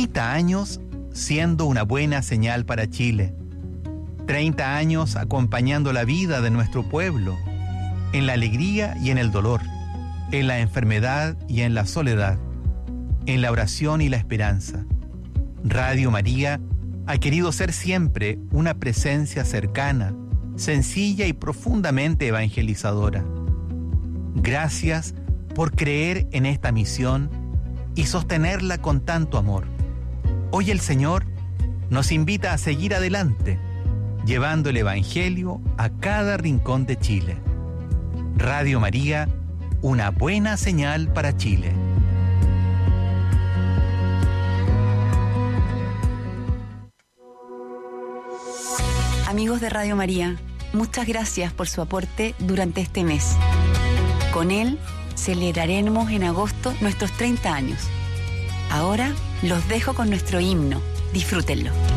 30 años siendo una buena señal para Chile. 30 años acompañando la vida de nuestro pueblo, en la alegría y en el dolor, en la enfermedad y en la soledad, en la oración y la esperanza. Radio María ha querido ser siempre una presencia cercana, sencilla y profundamente evangelizadora. Gracias por creer en esta misión y sostenerla con tanto amor. Hoy el Señor nos invita a seguir adelante, llevando el Evangelio a cada rincón de Chile. Radio María, una buena señal para Chile. Amigos de Radio María, muchas gracias por su aporte durante este mes. Con él celebraremos en agosto nuestros 30 años. Ahora los dejo con nuestro himno. Disfrútenlo.